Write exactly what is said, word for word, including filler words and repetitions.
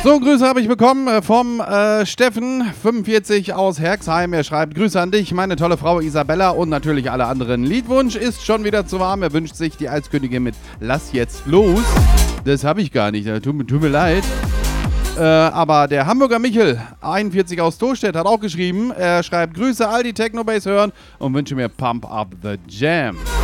So, Grüße habe ich bekommen äh, vom äh, Steffen, fünfundvierzig aus Herxheim. Er schreibt, Grüße an dich, meine tolle Frau Isabella und natürlich alle anderen. Liedwunsch ist schon wieder zu warm. Er wünscht sich die Eiskönigin mit Lass jetzt los. Das habe ich gar nicht, tut, tut mir leid. Äh, aber der Hamburger Michel, einundvierzig aus Tostedt, hat auch geschrieben. Er schreibt, Grüße, all die Technobase hören und wünsche mir Pump Up the Jam.